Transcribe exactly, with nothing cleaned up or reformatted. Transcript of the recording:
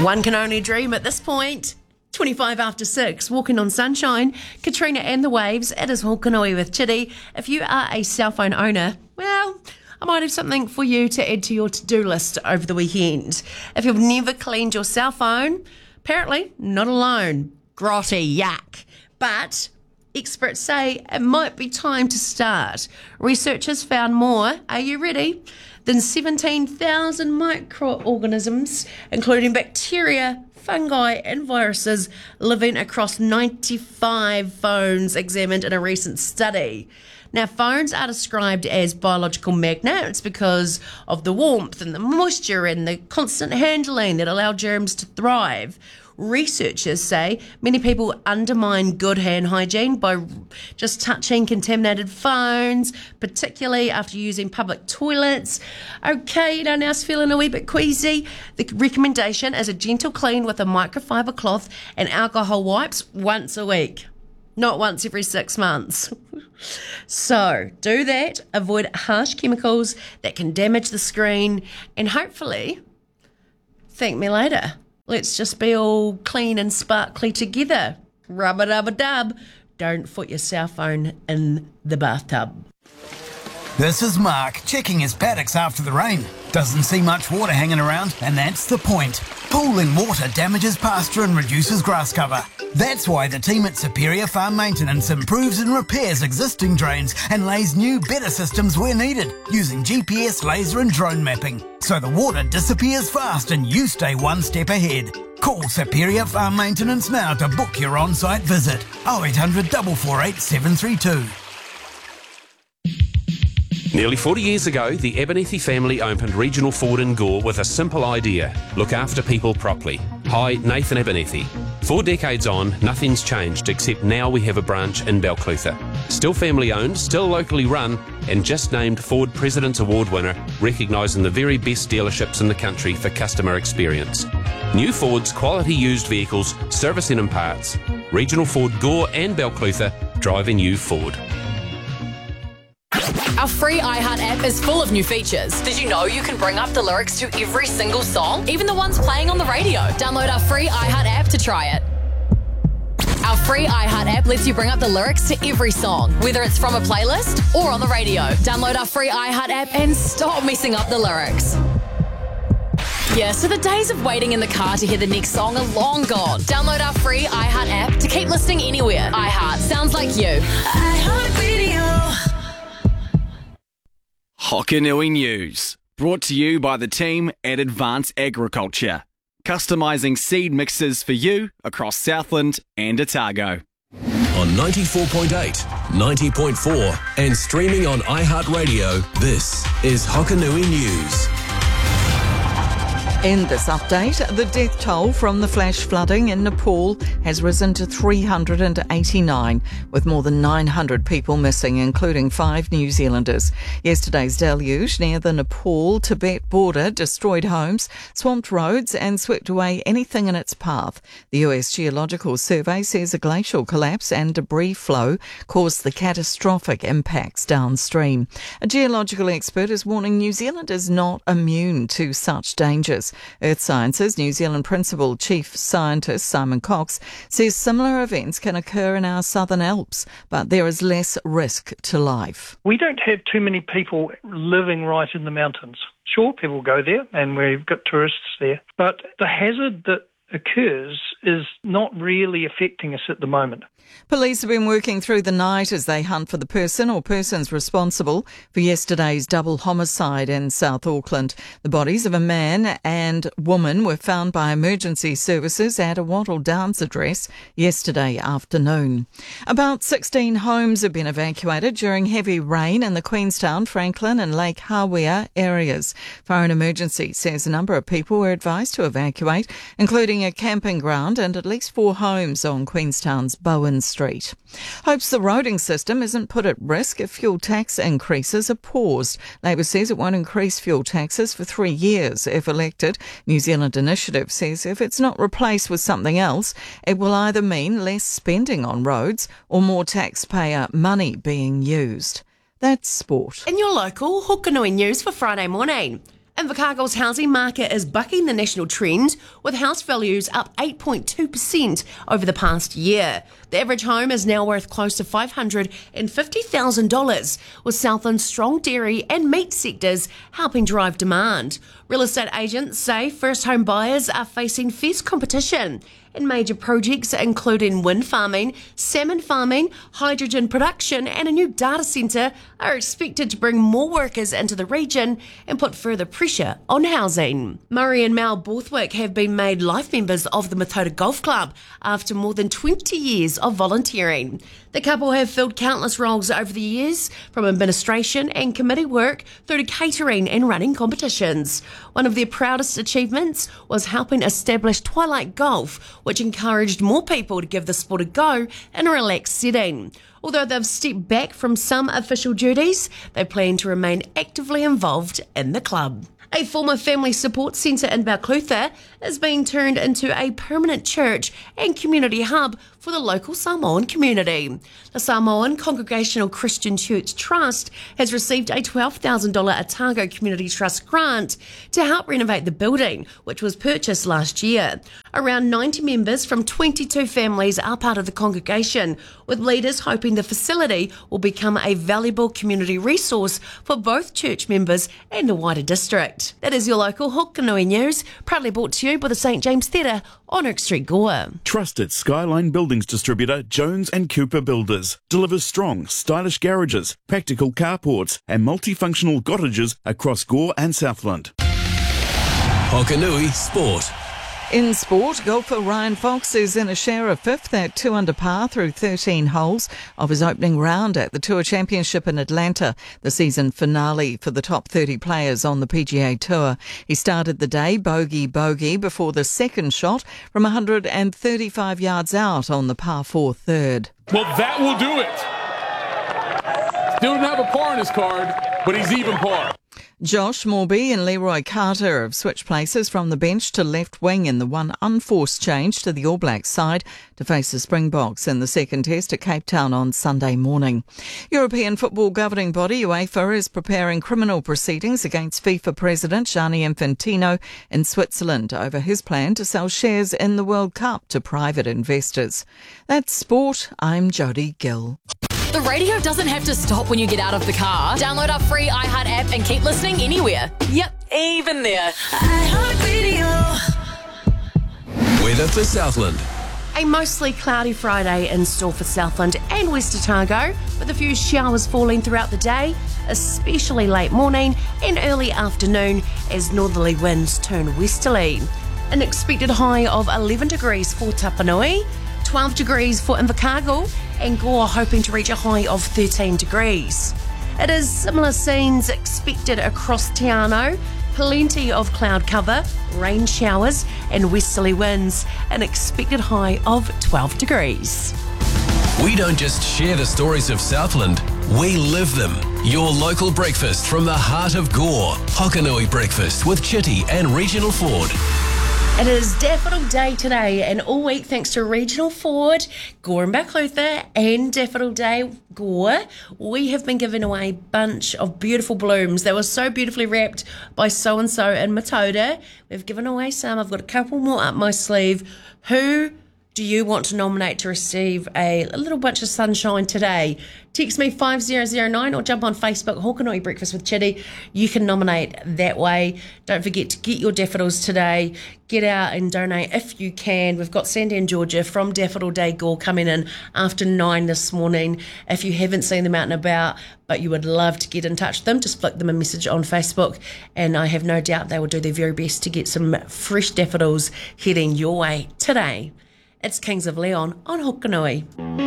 One can only dream at this point. twenty-five after six, walking on sunshine. Katrina and the waves. It is Hokanui with Chitty. If you are a cell phone owner, well, I might have something for you to add to your to-do list over the weekend. If you've never cleaned your cell phone, apparently not alone. Grotty, yuck. But experts say it might be time to start. Researchers found more, are you ready, than seventeen thousand microorganisms, including bacteria, fungi and viruses, living across ninety-five phones examined in a recent study. Now, phones are described as biological magnets because of the warmth and the moisture and the constant handling that allow germs to thrive. Researchers say many people undermine good hand hygiene by just touching contaminated phones, particularly after using public toilets. Okay, you know, now it's feeling a wee bit queasy. The recommendation is a gentle clean with a microfiber cloth and alcohol wipes once a week, not once every six months. So do that, avoid harsh chemicals that can damage the screen, and hopefully thank me later. Let's just be all clean and sparkly together. Rubba-dubba-dub. Don't put your cell phone in the bathtub. This is Mark checking his paddocks after the rain. Doesn't see much water hanging around, and that's the point. Pooling water damages pasture and reduces grass cover. That's why the team at Superior Farm Maintenance improves and repairs existing drains and lays new, better systems where needed, using G P S, laser and drone mapping. So the water disappears fast and you stay one step ahead. Call Superior Farm Maintenance now to book your on-site visit. oh eight hundred, four four eight, seven three two. Nearly forty years ago, the Abernethy family opened Regional Ford in Gore with a simple idea: look after people properly. Hi, Nathan Abernethy. Four decades on, nothing's changed, except now we have a branch in Balclutha. Still family owned, still locally run, and just named Ford President's Award winner, recognising the very best dealerships in the country for customer experience. New Ford's quality used vehicles, servicing and parts. Regional Ford Gore and Balclutha, driving you Ford. Our free iHeart app is full of new features. Did you know you can bring up the lyrics to every single song, even the ones playing on the radio? Download our free iHeart app to try it. Our free iHeart app lets you bring up the lyrics to every song, whether it's from a playlist or on the radio. Download our free iHeart app and stop messing up the lyrics. Yeah, so the days of waiting in the car to hear the next song are long gone. Download our free iHeart app to keep listening anywhere. iHeart sounds like you. iHeart Radio. Hokanui News, brought to you by the team at Advance Agriculture, customising seed mixes for you across Southland and Otago. On ninety-four point eight, ninety point four and streaming on iHeartRadio, this is Hokanui News. In this update, the death toll from the flash flooding in Nepal has risen to three hundred eighty-nine, with more than nine hundred people missing, including five New Zealanders. Yesterday's deluge near the Nepal-Tibet border destroyed homes, swamped roads and swept away anything in its path. The U S Geological Survey says a glacial collapse and debris flow caused the catastrophic impacts downstream. A geological expert is warning New Zealand is not immune to such dangers. Earth Sciences New Zealand Principal Chief Scientist Simon Cox says similar events can occur in our southern Alps, but there is less risk to life. We don't have too many people living right in the mountains. Sure, people go there and we've got tourists there, but the hazard that occurs is not really affecting us at the moment. Police have been working through the night as they hunt for the person or persons responsible for yesterday's double homicide in South Auckland. The bodies of a man and woman were found by emergency services at a Wattle Downs address yesterday afternoon. About sixteen homes have been evacuated during heavy rain in the Queenstown, Franklin and Lake Hawea areas. Foreign Emergency says a number of people were advised to evacuate, including a camping ground and at least four homes on Queenstown's Bowen Street. Hopes the roading system isn't put at risk if fuel tax increases are paused. Labor says it won't increase fuel taxes for three years if elected. New Zealand Initiative says if it's not replaced with something else, it will either mean less spending on roads or more taxpayer money being used. That's sport. In your local Hokanui News for Friday morning. Invercargill's housing market is bucking the national trend, with house values up eight point two percent over the past year. The average home is now worth close to five hundred fifty thousand dollars, with Southland's strong dairy and meat sectors helping drive demand. Real estate agents say first home buyers are facing fierce competition, and major projects including wind farming, salmon farming, hydrogen production and a new data centre are expected to bring more workers into the region and put further pressure on housing. Murray and Mal Borthwick have been made life members of the Methota Golf Club after more than twenty years of volunteering. The couple have filled countless roles over the years, from administration and committee work through to catering and running competitions. One of their proudest achievements was helping establish Twilight Golf, which encouraged more people to give the sport a go in a relaxed setting. Although they've stepped back from some official duties, they plan to remain actively involved in the club. A former family support centre in Balclutha is being turned into a permanent church and community hub for the local Samoan community. The Samoan Congregational Christian Church Trust has received a twelve thousand dollars Otago Community Trust grant to help renovate the building, which was purchased last year. Around ninety members from twenty-two families are part of the congregation, with leaders hoping the facility will become a valuable community resource for both church members and the wider district. That is your local Hokanui news, proudly brought to you by the Saint James Theatre on Oak Street, Gore. Trusted Skyline Buildings distributor Jones and Cooper Builders delivers strong, stylish garages, practical carports and multifunctional cottages across Gore and Southland. Hokanui Sport. In sport, golfer Ryan Fox is in a share of fifth at two under par through thirteen holes of his opening round at the Tour Championship in Atlanta, the season finale for the top thirty players on the P G A Tour. He started the day bogey-bogey before the second shot from one hundred thirty-five yards out on the par four third. Well, that will do it. Still didn't have a par on his card, but he's even par. Josh Morby and Leroy Carter have switched places from the bench to left wing in the one unforced change to the All Blacks side to face the Springboks in the second test at Cape Town on Sunday morning. European football governing body UEFA is preparing criminal proceedings against FIFA President Gianni Infantino in Switzerland over his plan to sell shares in the World Cup to private investors. That's sport. I'm Jodie Gill. The radio doesn't have to stop when you get out of the car. Download our free iHeart app and keep listening anywhere. Yep, even there. iHeartRadio. Weather for Southland. A mostly cloudy Friday in store for Southland and West Otago, with a few showers falling throughout the day, especially late morning and early afternoon as northerly winds turn westerly. An expected high of eleven degrees for Tapanui, twelve degrees for Invercargill, and Gore hoping to reach a high of thirteen degrees. It is similar scenes expected across Te Anau. Plenty of cloud cover, rain showers and westerly winds, an expected high of twelve degrees. We don't just share the stories of Southland, we live them. Your local breakfast from the heart of Gore. Hokanui Breakfast with Chitty and Regional Ford. It is Daffodil Day today, and all week thanks to Regional Ford, Gore and Balclutha, and Daffodil Day Gore, we have been giving away a bunch of beautiful blooms. They were so beautifully wrapped by so-and-so in Methota. We've given away some. I've got a couple more up my sleeve. Who do you want to nominate to receive a, a little bunch of sunshine today? Text me five zero zero nine or jump on Facebook, Hokanui Breakfast with Chitty. You can nominate that way. Don't forget to get your daffodils today. Get out and donate if you can. We've got Sandy and Georgia from Daffodil Day Gore coming in after nine this morning. If you haven't seen them out and about, but you would love to get in touch with them, just flick them a message on Facebook, and I have no doubt they will do their very best to get some fresh daffodils heading your way today. It's Kings of Leon on Hokanui.